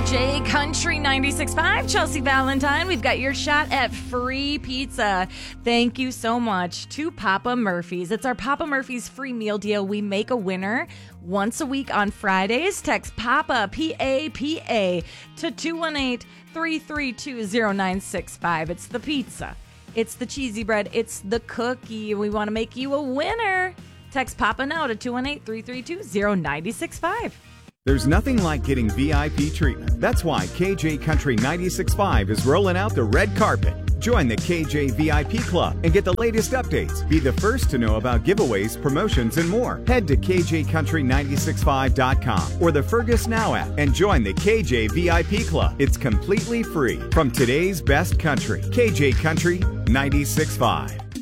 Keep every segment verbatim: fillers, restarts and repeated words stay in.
J Country ninety-six point five, Chelsea Valentine. We've got your shot at free pizza. Thank you so much to Papa Murphy's. It's our Papa Murphy's free meal deal. We make a winner once a week on Fridays. Text PAPA, P A P A, to two one eight, three three two, zero nine six five. It's the pizza. It's the cheesy bread. It's the cookie. We want to make you a winner. Text PAPA now to two one eight, three three two, zero nine six five. There's nothing like getting V I P treatment. That's why K J Country ninety-six point five is rolling out the red carpet. Join the K J V I P Club and get the latest updates. Be the first to know about giveaways, promotions, and more. Head to K J country nine six five dot com or the Fergus Now app and join the K J V I P Club. It's completely free. From today's best country, K J Country ninety-six point five.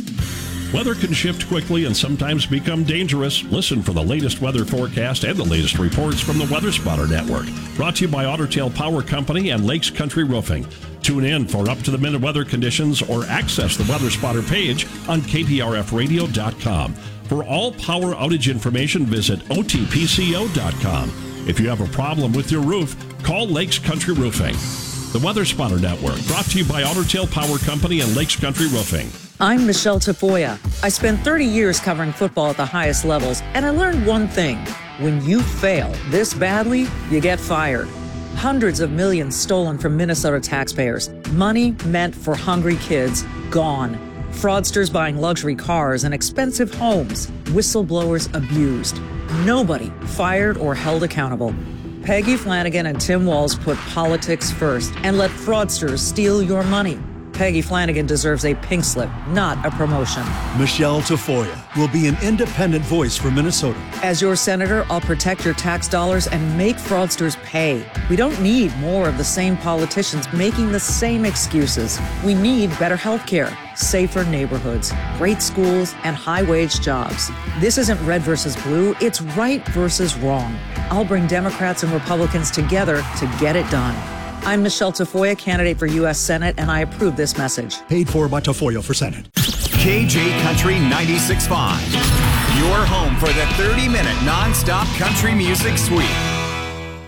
Weather can shift quickly and sometimes become dangerous. Listen for the latest weather forecast and the latest reports from the Weather Spotter Network. Brought to you by Otter Tail Power Company and Lakes Country Roofing. Tune in for up-to-the-minute weather conditions or access the Weather Spotter page on K P R F radio dot com. For all power outage information, visit O T P C O dot com. If you have a problem with your roof, call Lakes Country Roofing. The Weather Spotter Network, brought to you by Otter Tail Power Company and Lakes Country Roofing. I'm Michelle Tafoya. I spent thirty years covering football at the highest levels, and I learned one thing. When you fail this badly, you get fired. Hundreds of millions stolen from Minnesota taxpayers. Money meant for hungry kids, gone. Fraudsters buying luxury cars and expensive homes. Whistleblowers abused. Nobody fired or held accountable. Peggy Flanagan and Tim Walz put politics first and let fraudsters steal your money. Peggy Flanagan deserves a pink slip, not a promotion. Michelle Tafoya will be an independent voice for Minnesota. As your senator, I'll protect your tax dollars and make fraudsters pay. We don't need more of the same politicians making the same excuses. We need better health care, safer neighborhoods, great schools, and high-wage jobs. This isn't red versus blue, it's right versus wrong. I'll bring Democrats and Republicans together to get it done. I'm Michelle Tafoya, candidate for U S Senate, and I approve this message. Paid for by Tafoya for Senate. K J Country ninety-six point five. Your home for the thirty-minute non-stop country music suite.